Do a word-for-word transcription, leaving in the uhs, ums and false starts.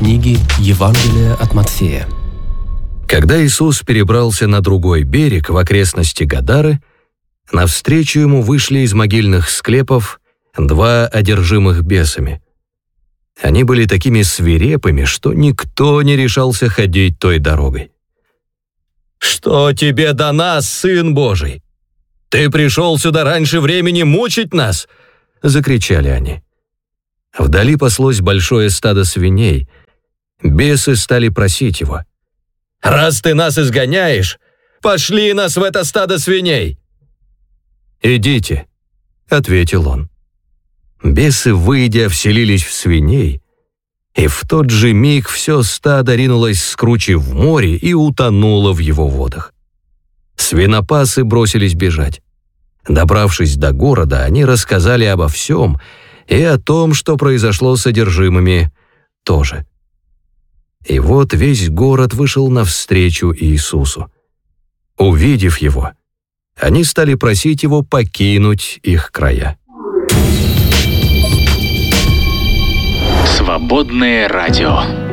книги Евангелия от Матфея. Когда Иисус перебрался на другой берег в окрестности Гадары, навстречу ему вышли из могильных склепов два одержимых бесами. Они были такими свирепыми, что никто не решался ходить той дорогой. «Что тебе до нас, Сын Божий? Ты пришел сюда раньше времени мучить нас!» — закричали они. Вдали паслось большое стадо свиней. Бесы стали просить его: «Раз ты нас изгоняешь, пошли нас в это стадо свиней!» «Идите», — ответил он. Бесы, выйдя, вселились в свиней, и в тот же миг все стадо ринулось с кручи в море и утонуло в его водах. Свинопасы бросились бежать. Добравшись до города, они рассказали обо всем и о том, что произошло с одержимыми, тоже. И вот весь город вышел навстречу Иисусу. Увидев его, они стали просить его покинуть их края. Свободное радио.